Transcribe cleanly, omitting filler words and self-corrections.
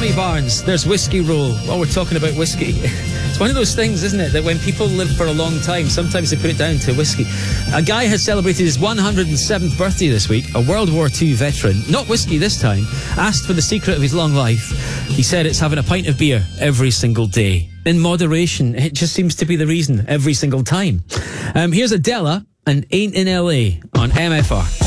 Sammy Barnes, there's Whiskey Roll. While we're talking about whiskey, it's one of those things, isn't it, that when people live for a long time, sometimes they put it down to whiskey. A guy has celebrated his 107th birthday this week, a World War II veteran, not whiskey this time, asked for the secret of his long life. He said it's having a pint of beer every single day. In moderation, it just seems to be the reason every single time. Here's Adela and Ain't in LA on MFR.